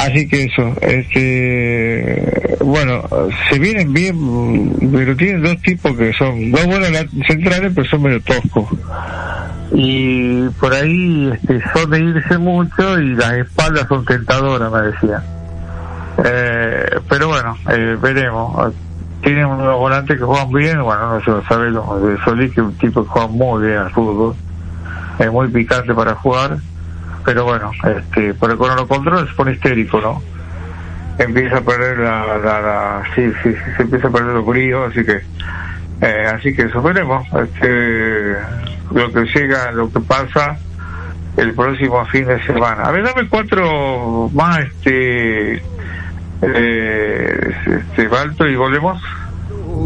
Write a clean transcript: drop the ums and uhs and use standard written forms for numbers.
Así que eso, bueno, se vienen bien, pero tienen dos tipos que son dos buenos centrales, pero son medio toscos. Y por ahí son de irse mucho y las espaldas son tentadoras, me decían. Pero bueno, veremos. Tienen unos volantes que juegan bien, bueno, no se lo sabe, de Solís, que es un tipo que juega muy bien al fútbol, es muy picante para jugar, pero bueno, pero cuando lo controla se pone histérico, ¿no? Empieza a perder sí, se empieza a perder los bríos, así que eso veremos, lo que llega, lo que pasa el próximo fin de semana. A ver, dame 4 más, Balto, y volvemos.